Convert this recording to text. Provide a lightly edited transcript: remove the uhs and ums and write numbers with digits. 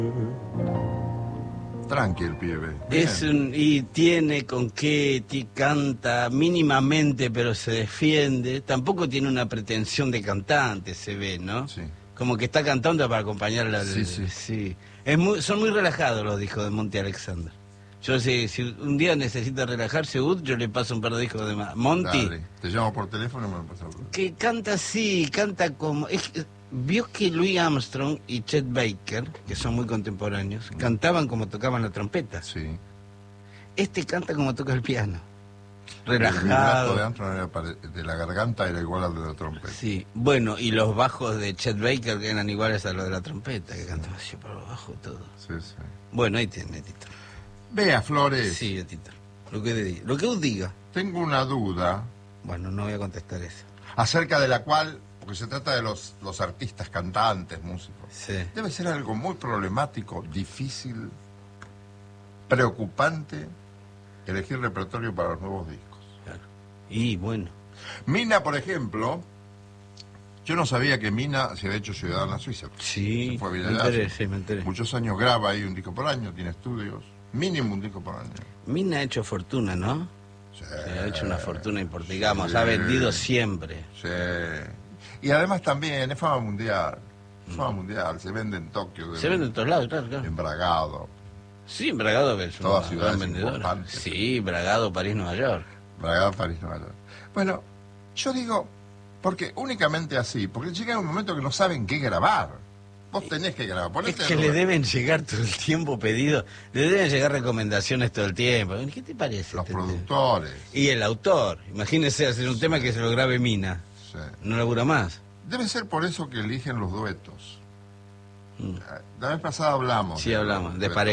Tranqui el pibe. Bien. Y tiene con qué, canta mínimamente, pero se defiende. Tampoco tiene una pretensión de cantante, se ve, ¿no? Sí. Como que está cantando para acompañarla. Sí. Son muy relajados los discos de Monty Alexander. Yo si un día necesita relajarse, yo le paso un par de discos de Monty. Dale. Te llamo por teléfono y me lo pasas por... Que canta así, canta como... Vio que Louis Armstrong y Chet Baker, que son muy contemporáneos, cantaban como tocaban la trompeta. Sí. Este canta como toca el piano. El vibrato Relajado. de Armstrong de la garganta era igual al de la trompeta. Sí, bueno, y los bajos de Chet Baker que eran iguales a los de la trompeta, que cantaba así por abajo todo. Sí, sí. Bueno, ahí tiene, Tito. Vea, Flores. Sí, Tito. Lo que usted diga. Tengo una duda Bueno, no voy a contestar eso. acerca de la cual, porque se trata de los artistas, cantantes, músicos. Sí. Debe ser algo muy problemático, difícil, preocupante, elegir repertorio para los nuevos discos. Claro. Y bueno. Mina, por ejemplo, yo no sabía que Mina se había hecho ciudadana suiza. Sí, Se fue a me Villa enteré, Lazo. sí, me enteré. Muchos años graba ahí un disco por año, tiene estudios, mínimo un disco por año. Mina ha hecho fortuna, ¿no? Sí. Ha hecho una fortuna importante, digamos, ha vendido siempre. Sí. Y además también es fama mundial. Fama mundial, se vende en Tokio. Se vende en todos lados, claro. En Bragado. Sí, Bragado es una Todas gran ciudades vendedora. importantes. Sí, Bragado, París, Nueva York. Bragado, París, Nueva York. Bueno, yo digo, porque únicamente así, porque llega un momento que no saben qué grabar. Vos tenés que grabar. Es Ponete que le deben llegar todo el tiempo pedidos, le deben llegar recomendaciones todo el tiempo. ¿Qué te parece? los productores. Y el autor, imagínese hacer un tema que se lo grabe Mina. Sí. No labura más. Debe ser por eso que eligen los duetos. La vez pasada hablamos. Sí, hablamos, de pareja.